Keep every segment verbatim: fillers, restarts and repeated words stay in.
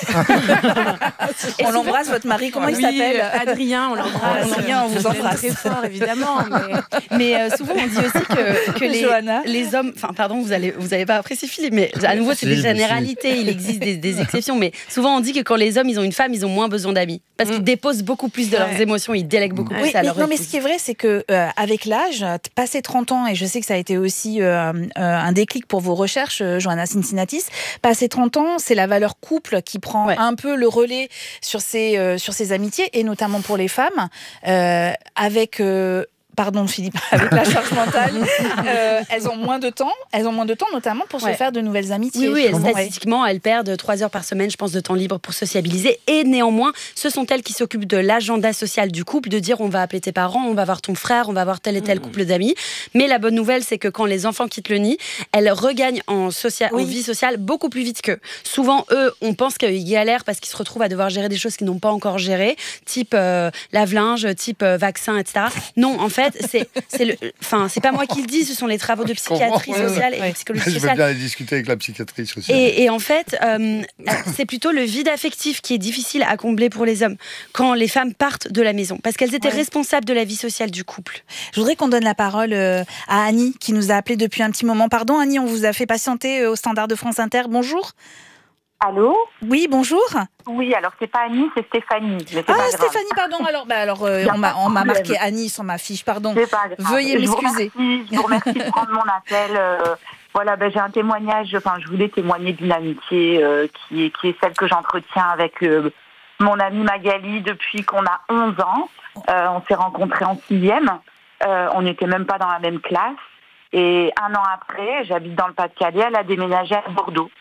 On l'embrasse, votre mari, comment oui, il s'appelle? Adrien, on l'embrasse. Adrien, on vous embrasse. Très fort, évidemment. Mais, mais euh, souvent, on dit aussi que, que les, Johanna. les hommes... Enfin, pardon, vous allez, vous allez pas apprécier Philippe, mais à nouveau, c'est Si, des mais généralités. Il existe des, des exceptions. Mais souvent, on dit que quand les hommes, ils ont une femme, ils ont moins besoin d'amis. Parce qu'ils déposent beaucoup plus de leurs Ouais. émotions, ils délèguent beaucoup Oui, plus à mais, leur non, mais épouse. ce qui est vrai, c'est que euh, avec l'âge, passé trente ans, et je sais que ça a été aussi euh, euh, un déclic pour vos recherches, euh, Johanna Cincinnatis, passé trente ans, c'est la valeur couple qui prend Ouais. un peu le relais sur ces, euh, sur ces amitiés, et notamment pour les femmes, euh, avec... Euh, Pardon Philippe, avec la charge mentale, euh, elles ont moins de temps, elles ont moins de temps notamment pour Ouais. se faire de nouvelles amitiés. Oui, oui, elles, Ouais. statistiquement, elles perdent trois heures par semaine, je pense, de temps libre pour sociabiliser. Et néanmoins, ce sont elles qui s'occupent de l'agenda social du couple, de dire on va appeler tes parents, on va voir ton frère, on va voir tel et tel couple d'amis. Mais la bonne nouvelle, c'est que quand les enfants quittent le nid, elles regagnent en, socia- Oui. en vie sociale beaucoup plus vite qu'eux. Souvent, eux, on pense qu'ils galèrent parce qu'ils se retrouvent à devoir gérer des choses qu'ils n'ont pas encore gérées, type euh, lave-linge, type euh, vaccin, et cetera. Non, en fait, c'est, c'est le, enfin, c'est pas moi qui le dis, ce sont les travaux de psychiatrie comprends, ouais, sociale et ouais. de psychologie Je veux sociale. bien aller discuter avec la psychiatrice aussi. Et, et en fait, euh, c'est plutôt le vide affectif qui est difficile à combler pour les hommes quand les femmes partent de la maison, parce qu'elles étaient Ouais. responsables de la vie sociale du couple. Je voudrais qu'on donne la parole euh, à Annie, qui nous a appelé depuis un petit moment. Pardon Annie, on vous a fait patienter euh, au standard de France Inter. Bonjour. Allô? Oui, bonjour. Oui, alors c'est pas Annie, c'est Stéphanie. Mais c'est Ah, pas grave. Stéphanie, pardon. Alors, bah, alors euh, Y a on m'a, pas de on m'a problème. marqué Annie sur ma fiche, pardon. C'est pas grave. Veuillez Je vous m'excuser. remercie, Je vous remercie de prendre mon appel. euh, voilà, ben, j'ai un témoignage, enfin, je voulais témoigner d'une amitié euh, qui, est, qui est celle que j'entretiens avec euh, mon amie Magali depuis qu'on a onze ans. Euh, on s'est rencontrés en sixième. Euh, on n'était même pas dans la même classe. Et un an après, j'habite dans le Pas-de-Calais, elle a déménagé à Bordeaux.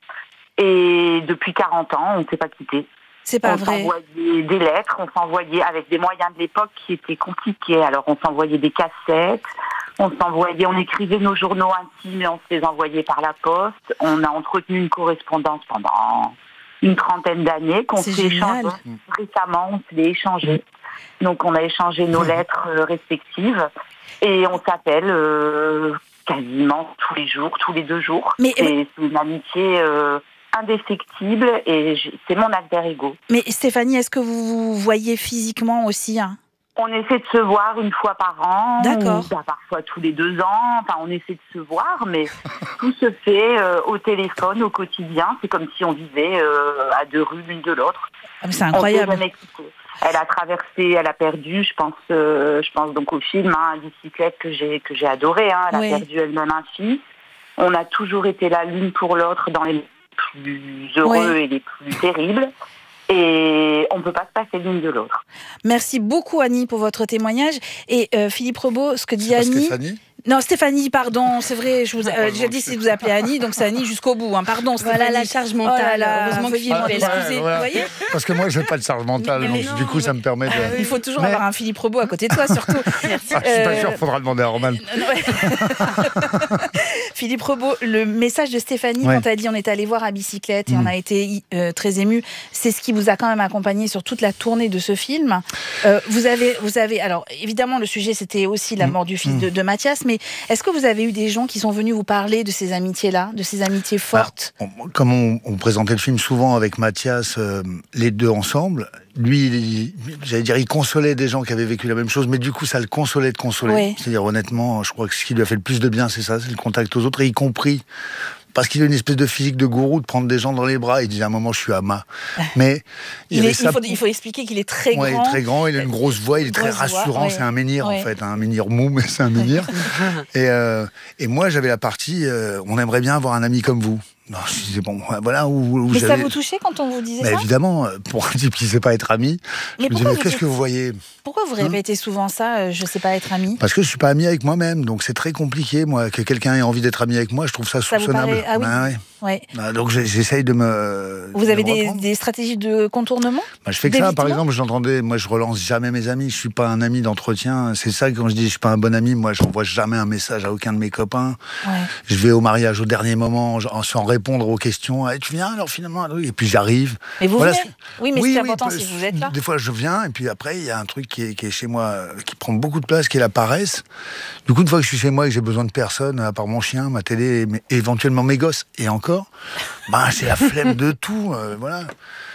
Et depuis quarante ans, on ne s'est pas quittés. C'est pas On vrai. s'envoyait des lettres, on s'envoyait avec des moyens de l'époque qui étaient compliqués. Alors on s'envoyait des cassettes, on s'envoyait, on écrivait nos journaux intimes et on se les envoyait par la poste. On a entretenu une correspondance pendant une trentaine d'années qu'on C'est s'est génial. échangé récemment, on se les échangé. Donc on a échangé nos lettres euh, respectives et on s'appelle euh, quasiment tous les jours, tous les deux jours. Mais- c'est, c'est une amitié euh, indéfectible et je- c'est mon alter ego. Mais Stéphanie, est-ce que vous vous voyez physiquement aussi hein? On essaie de se voir une fois par an, D'accord. ou, bah, parfois tous les deux ans. Enfin, on essaie de se voir, mais tout se fait euh, au téléphone, au quotidien. C'est comme si on vivait euh, à deux rues l'une de l'autre. Ah, mais C'est On incroyable. s'est jamais quittés. Elle a traversé, elle a perdu, je pense, euh, je pense donc au film, hein, Bicyclette que j'ai que j'ai adoré. Hein, elle Oui. a perdu elle-même un fils. On a toujours été là l'une pour l'autre dans les plus heureux Oui. et les plus terribles. Et on ne peut pas se passer l'une de l'autre. Merci beaucoup Annie pour votre témoignage. Et euh, Philippe Rebaud, ce que dit C'est pas Annie... Stéphanie? Non, Stéphanie, pardon, c'est vrai, je vous euh, j'ai dit si vous appelez Annie, donc c'est Annie jusqu'au bout. Hein. Pardon, Stéphanie. Voilà la charge Oh là mentale. là, Heureusement que veuillez Philippe m'en est là. excuser. Ouais, voilà. Vous voyez, Parce que moi, je n'ai pas de charge mentale, Mais donc non. du coup, ça me permet de... il faut toujours Mais- avoir un Philippe Rebaud à côté de toi, surtout. Ah, je suis pas Euh, sûr, il faudra demander à Roman. Philippe Rebaud, le message de Stéphanie, Ouais. quand elle dit on est allé voir à bicyclette et Mm. on a été euh, très émus, c'est ce qui vous a quand même accompagné sur toute la tournée de ce film. Euh, vous avez, vous avez, alors évidemment le sujet c'était aussi la Mm. mort du fils Mm. de, de Mathias, mais est-ce que vous avez eu des gens qui sont venus vous parler de ces amitiés-là, de ces amitiés fortes? On- Comme on, on présentait le film souvent avec Mathias, euh, les deux ensemble, lui, il- j'allais dire, il consolait des gens qui avaient vécu la même chose, mais du coup, ça le consolait de consoler. Ouais. C'est-à-dire, honnêtement, je crois que ce qui lui a fait le plus de bien, c'est ça, c'est le contact aux autres, et y compris, parce qu'il a une espèce de physique de gourou, de prendre des gens dans les bras, il disait à un moment, je suis Ama. Mais il, y il, avait est- ça- il, faut, il faut expliquer qu'il est très Ouais, il grand. est très grand, il a une grosse voix, il est très Grosse voix, rassurant, ouais. c'est un menhir Ouais. en fait, un menhir mou, mais c'est un menhir. et, euh, et moi j'avais la partie, euh, on aimerait bien avoir un ami comme vous. Non, je disais bon, voilà où, où Mais ça j'avais- vous touchait quand on vous disait Mais ça? évidemment, euh, pour un type qui ne sait pas être ami, Mais je me disais, pourquoi mais vous qu'est-ce dites- que vous voyez? Pourquoi vous répétez souvent ça, euh, je sais pas être ami? Parce que je suis pas ami avec moi-même, donc c'est très compliqué, moi, que quelqu'un ait envie d'être ami avec moi, je trouve ça Ça vous soupçonnable. paraît- ah oui. Ben ouais. Ouais. Ben, donc j'ai- j'essaye de me. Vous de avez me des, reprendre. des stratégies de contournement? Bah, je fais que ça, par d'évitement exemple, j'entendais, moi je relance jamais mes amis, je suis pas un ami d'entretien, c'est ça quand je dis je suis pas un bon ami, moi j'envoie jamais un message à aucun de mes copains, Ouais. je vais au mariage au dernier moment genre, sans répondre aux questions, ah, tu viens alors finalement, et puis j'arrive. Mais vous Voilà, venez? c'est- Oui, mais c'est important peu- si vous êtes là. Des fois je viens, et puis après il y a un truc qui est, qui est chez moi, euh, qui prend beaucoup de place, qui est la paresse. Du coup une fois que je suis chez moi et que j'ai besoin de personne, à part mon chien, ma télé, et, mes- et éventuellement mes gosses, et encore, bah, c'est la flemme de tout, euh, voilà.